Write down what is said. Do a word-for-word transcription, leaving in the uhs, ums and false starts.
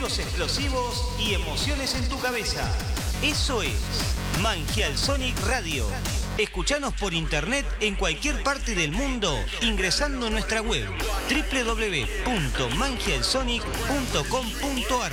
sonidos explosivos y emociones en tu cabeza. Eso es Mangial Sonic Radio. Escuchanos por internet en cualquier parte del mundo ingresando a nuestra web doble u doble u doble u punto mangialsonic punto com punto ar.